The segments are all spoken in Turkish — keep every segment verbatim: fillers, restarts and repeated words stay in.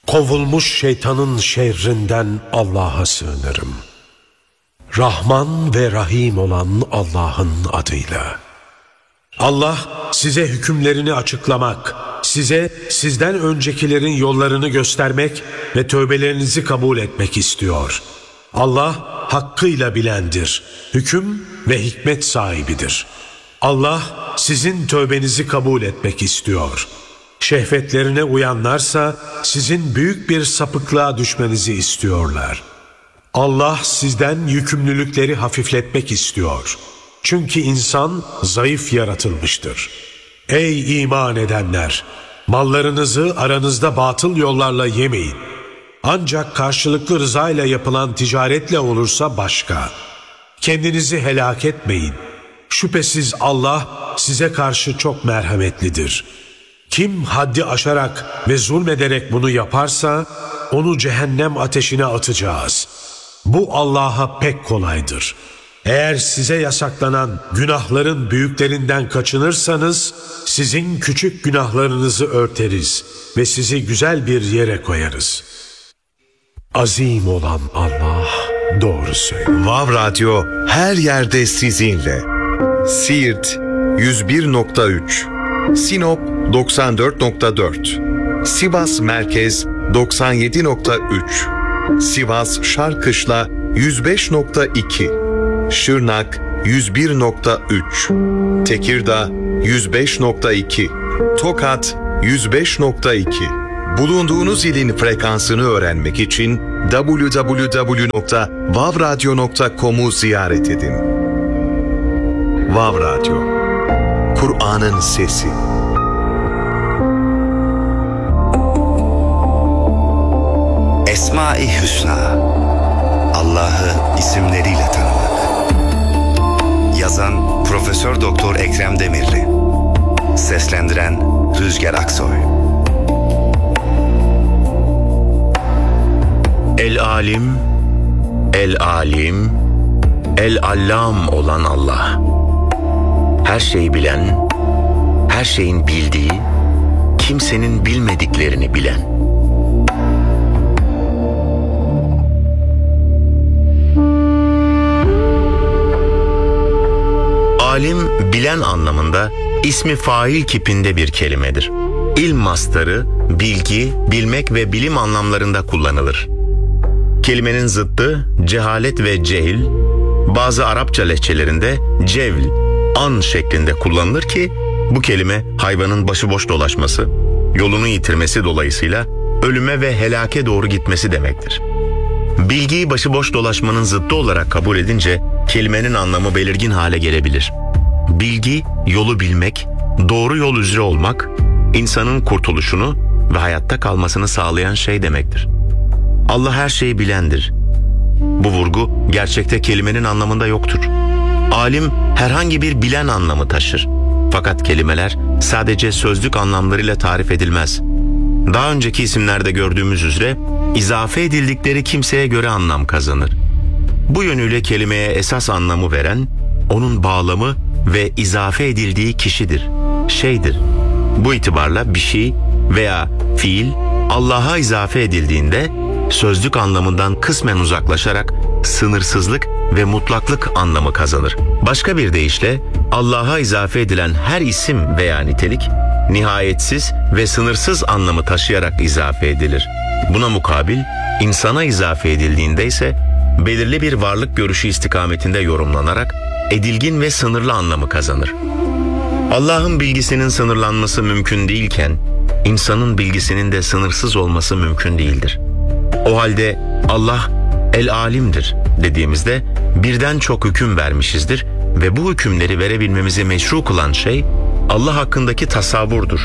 Kovulmuş şeytanın şerrinden Allah'a sığınırım. Rahman ve Rahim olan Allah'ın adıyla. Allah size hükümlerini açıklamak, size sizden öncekilerin yollarını göstermek ve tövbelerinizi kabul etmek istiyor. Allah hakkıyla bilendir, hüküm ve hikmet sahibidir. Allah sizin tövbenizi kabul etmek istiyor. Şehvetlerine uyanlarsa sizin büyük bir sapıklığa düşmenizi istiyorlar. Allah sizden yükümlülükleri hafifletmek istiyor. Çünkü insan zayıf yaratılmıştır. Ey iman edenler! Mallarınızı aranızda batıl yollarla yemeyin. Ancak karşılıklı rızayla yapılan ticaretle olursa başka. Kendinizi helak etmeyin. Şüphesiz Allah size karşı çok merhametlidir. Kim haddi aşarak ve zulmederek bunu yaparsa onu cehennem ateşine atacağız. Bu Allah'a pek kolaydır. Eğer size yasaklanan günahların büyüklerinden kaçınırsanız sizin küçük günahlarınızı örteriz ve sizi güzel bir yere koyarız. Azim olan Allah doğru söylüyor. Vav Radyo her yerde sizinle. Siirt yüz bir nokta üç, Sinop doksan dört nokta dört, Sivas Merkez doksan yedi nokta üç, Sivas Şarkışla yüz beş nokta iki, Şırnak yüz bir nokta üç, Tekirdağ yüz beş nokta iki, Tokat yüz beş nokta iki. Bulunduğunuz ilin frekansını öğrenmek için double-u double-u double-u nokta vav radyo nokta com'u ziyaret edin. Vav Radyo, Kur'an'ın sesi. Esma-i Hüsna, Allah'ı isimleriyle tanımak. Yazan Profesör Doktor Ekrem Demirli. Seslendiren Rüzgar Aksoy. El-Alim, El-Alim, El-Allam olan Allah. Her şeyi bilen, her şeyin bildiği, kimsenin bilmediklerini bilen. Alim, bilen anlamında ismi fail kipinde bir kelimedir. İlm mastarı, bilgi, bilmek ve bilim anlamlarında kullanılır. Kelimenin zıttı cehalet ve cehil, bazı Arapça lehçelerinde cevl, an şeklinde kullanılır ki bu kelime hayvanın başıboş dolaşması, yolunu yitirmesi dolayısıyla ölüme ve helake doğru gitmesi demektir. Bilgiyi başıboş dolaşmanın zıttı olarak kabul edince kelimenin anlamı belirgin hale gelebilir. Bilgi, yolu bilmek, doğru yol üzere olmak, insanın kurtuluşunu ve hayatta kalmasını sağlayan şey demektir. Allah her şeyi bilendir. Bu vurgu gerçekte kelimenin anlamında yoktur. Alim herhangi bir bilen anlamı taşır. Fakat kelimeler sadece sözlük anlamlarıyla tarif edilmez. Daha önceki isimlerde gördüğümüz üzere izafe edildikleri kimseye göre anlam kazanır. Bu yönüyle kelimeye esas anlamı veren, onun bağlamı ve izafe edildiği kişidir, şeydir. Bu itibarla bir şey veya fiil Allah'a izafe edildiğinde sözlük anlamından kısmen uzaklaşarak sınırsızlık ve mutlaklık anlamı kazanır. Başka bir deyişle Allah'a izafe edilen her isim veya nitelik nihayetsiz ve sınırsız anlamı taşıyarak izafe edilir. Buna mukabil insana izafe edildiğinde ise belirli bir varlık görüşü istikametinde yorumlanarak edilgin ve sınırlı anlamı kazanır. Allah'ın bilgisinin sınırlanması mümkün değilken insanın bilgisinin de sınırsız olması mümkün değildir. O halde Allah El-Alim'dir dediğimizde birden çok hüküm vermişizdir ve bu hükümleri verebilmemizi meşru kılan şey Allah hakkındaki tasavvurdur.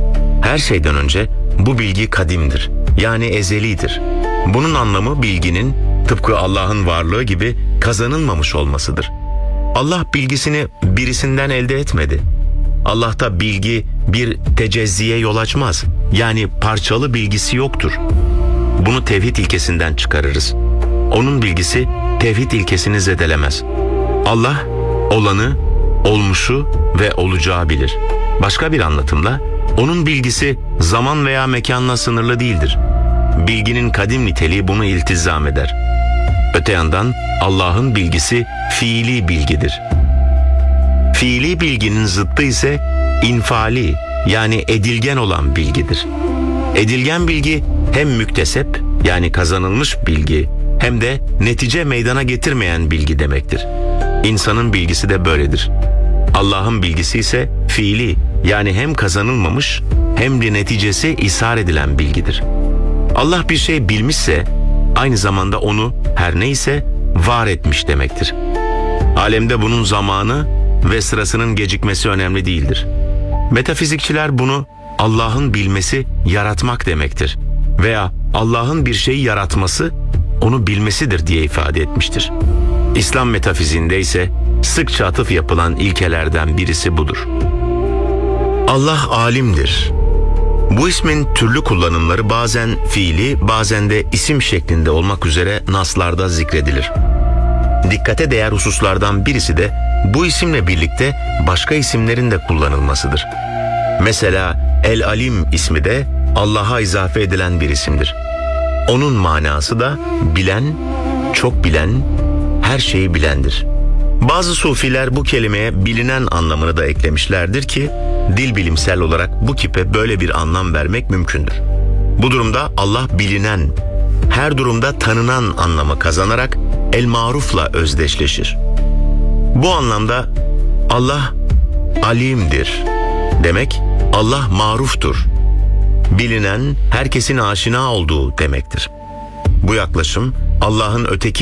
Her şeyden önce bu bilgi kadimdir, yani ezelidir. Bunun anlamı bilginin tıpkı Allah'ın varlığı gibi kazanılmamış olmasıdır. Allah bilgisini birisinden elde etmedi. Allah'ta bilgi bir tecezziye yol açmaz, yani parçalı bilgisi yoktur. Bunu tevhid ilkesinden çıkarırız. Onun bilgisi tevhid ilkesini zedelemez. Allah olanı, olmuşu ve olacağı bilir. Başka bir anlatımla onun bilgisi zaman veya mekanla sınırlı değildir. bilginin kadim niteliği bunu iltizam eder. Öte yandan Allah'ın bilgisi fiili bilgidir. Fiili bilginin zıttı ise infali yani edilgen olan bilgidir. Edilgen bilgi hem müktesep yani kazanılmış bilgi hem de netice meydana getirmeyen bilgi demektir. İnsanın bilgisi de böyledir. Allah'ın bilgisi ise fiili yani hem kazanılmamış hem de neticesi ishar edilen bilgidir. Allah bir şey bilmişse aynı zamanda onu her neyse var etmiş demektir. Alemde bunun zamanı ve sırasının gecikmesi önemli değildir. Metafizikçiler bunu Allah'ın bilmesi yaratmak demektir veya Allah'ın bir şeyi yaratması onu bilmesidir diye ifade etmiştir. İslam metafiziğinde ise sıkça atıf yapılan ilkelerden birisi budur. Allah alimdir. Bu ismin türlü kullanımları bazen fiili, bazen de isim şeklinde olmak üzere naslarda zikredilir. Dikkate değer hususlardan birisi de bu isimle birlikte başka isimlerin de kullanılmasıdır. Mesela El-Alim ismi de Allah'a izafe edilen bir isimdir. Onun manası da bilen, çok bilen, her şeyi bilendir. Bazı sufiler bu kelimeye bilinen anlamını da eklemişlerdir ki dil bilimsel olarak bu kipe böyle bir anlam vermek mümkündür. Bu durumda Allah bilinen, her durumda tanınan anlamı kazanarak el-marufla özdeşleşir. Bu anlamda Allah alimdir demek Allah maruftur. Bilinen, herkesin aşina olduğu demektir. Bu yaklaşım Allah'ın öteki